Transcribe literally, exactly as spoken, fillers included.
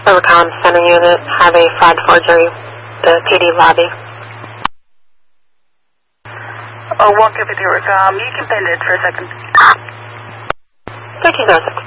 Rivercom Center Unit, have a fraud forgery, the P D lobby. Oh, one fifty Rivercom, you can pin it for a second. thirteen oh six.